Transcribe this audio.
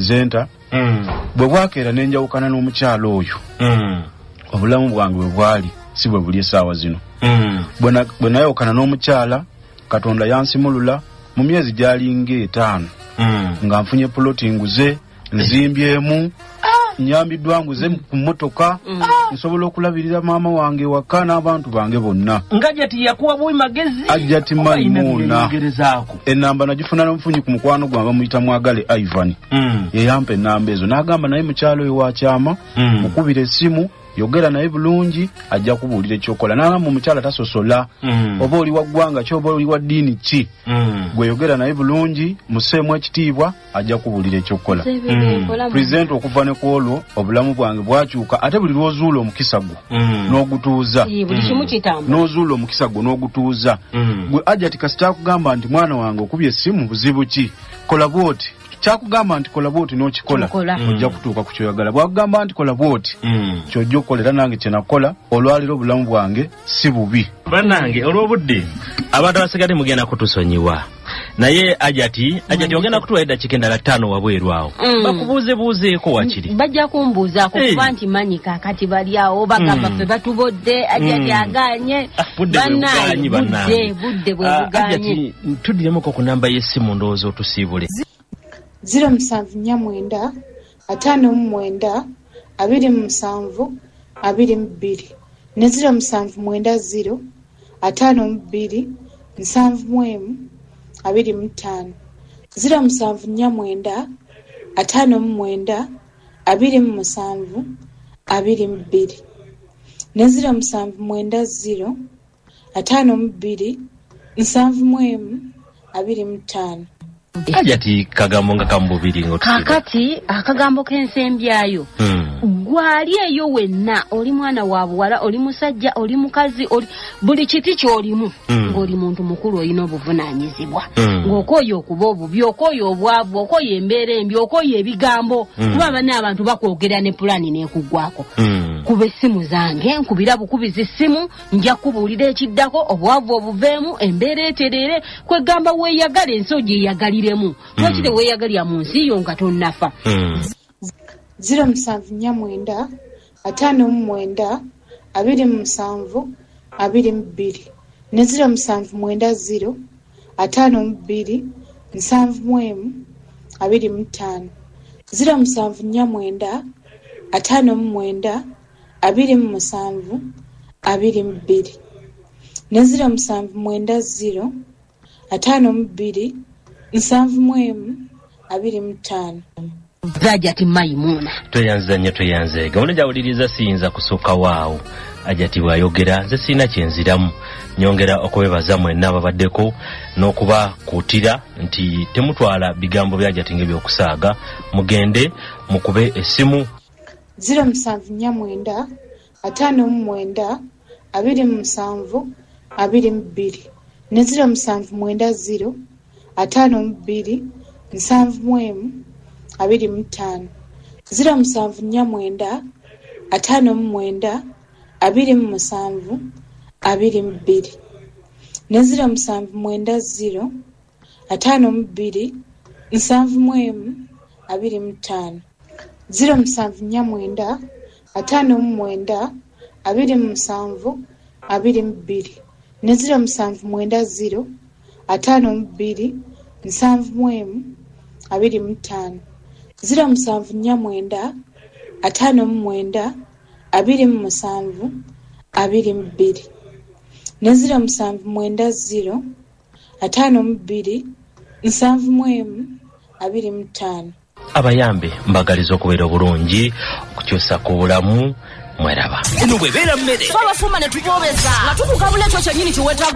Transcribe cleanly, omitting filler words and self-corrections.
presenter bwe bwakeera nenjawukana n'omukyalo oyo obulamu bwange bwe bwali si bwe buli essaawa zino bwe nayawukana n'omukyala Katonda yansimulula mu myezi gyali ng'etaano nga nfunye ploti nguze nzimbyemu nyambiddwa nguze ku mmotoka nsobola okulabirira maama wange waka n'abantu bange bonna ng'Ajjati yakuwa bwe magezi Ajjati Maimuna enamba nagifuna n'omufunyi ku mukwano gwange bamuyita Mwagale Ivan yeyampa enamba ezo n'agamba naye mukyalo oyo wakyama mukubira essimu yogera naye bulungi ajja kubuulira ekyokola n'agamba omukyala tasosola oba oli wa ggwanga ki oba oli wa ddiini ki gwe yogera naye bulungi museemu ekitiibwa ajja kubuulira ekyokola present okuva ne ku olwo obulamu bwange bwakyuka ate buli lw'ozuula omukisa gwo n'ogutuuza n'ozuula omukisa gwo n'ogutuuza gwe Ajjati kasita akugamba nti mwana wange okubye essimu buzibu ki kola bwoti kyakugamba nti kola bwoti n'okikola ojja kutuuka ku kyoyagala bwakugamba nti kola bwoti kyojja okukolera nange kyenakola olwaliro obulamu bwange si bubi bannange olw'obudde abantu abasigadde mugenda kutusonyiwa naye Ajjati ogenda kutuwa eddakiika endala 5 wabweru awo bakubuuzebuuzeeko wakiri bajja kumbuuzaako kuba nti manyi kaakati bali awo bagamba ffe batubodde Ajjati aganye budde bwe buganye Ajjati tuddiremuko ku namba y'essimu ndowooza otusiibule 079 59 27 22 ne 079 52 71 25 079 59 27 22 ne 079 52 71 25 Ajjati kagambo nga kambubiri kakati akagambo k'ensembyayo gwali eyo wenna oli mwana wa buwala oli musajja oli mukazi oli buli kiti ky'olimu ng'oli muntu mukulu olina obuvunaanyizibwa ng'okooye okuba obubi okooye obwavu okooye embeera embi okooye ebigambo kuba banne abantu bakwogera ne pulaani n'ekuggwako kuba essimu zange nkubira bukubizi essimu nja kubuulira ekiddako obwavu obuveemu embeera eterere kwegamba weeyagala ensi ogyeyagaliremu lwaki teweeyagalira mu nsi yo nga tonnafa 079 59 27 22 ne 079 52 71 25 079 59 27 22 ne 079 52 71 25 Ajjati Maimuna tweyanze gawuno gyawuliriza siyinza kusooka waawo Ajjati bw'ayogera nze sirina kyenziramu nyongera okwebaza mwenna ababaddeko n'okubakuutira nti temutwala bigambo bya Ajjati ng'ebyokusaaga mugende mukube essimu 079 59 27 22 ne 079 52 71 25 079 59 27 22 ne 079 52 71 25 079 59 27 22 ne 079 52 71 25 079 59 27 22 ne 079 52 71 25 abayambe mbagaliza okubeera obulungi okukyusa ku bulamu mweraba eno bwebeera mmere twabafuma ne tubobeza nga tukukabula ekyo kyennyini kiweta